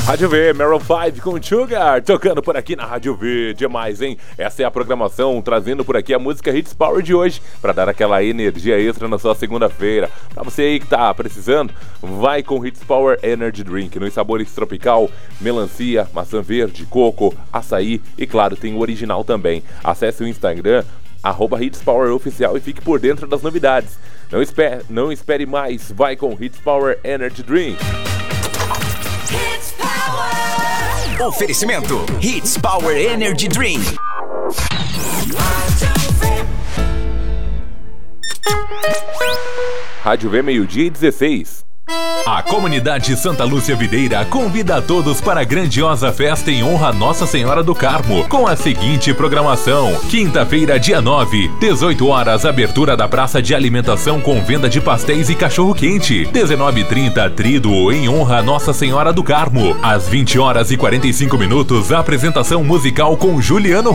Rádio V, Maroon 5 com Sugar, tocando por aqui na Rádio V, demais, hein? Essa é a programação, trazendo por aqui a música Hits Power de hoje, pra dar aquela energia extra na sua segunda-feira. Pra você aí que tá precisando, vai com Hits Power Energy Drink, nos sabores tropical, melancia, maçã verde, coco, açaí e claro, tem o original também. Acesse o Instagram, @HitsPowerOficial e fique por dentro das novidades. Não espere mais, vai com Hits Power Energy Drink. Oferecimento Hits Power Energy Drink. Rádio V, meio-dia e 16. A comunidade Santa Lúcia Videira convida a todos para a grandiosa festa em honra a Nossa Senhora do Carmo, com a seguinte programação: quinta-feira, dia 9, 18 horas, abertura da praça de alimentação com venda de pastéis e cachorro-quente. 19h30, Tríduo em honra a Nossa Senhora do Carmo. Às 20 horas e 45 minutos, apresentação musical com Juliano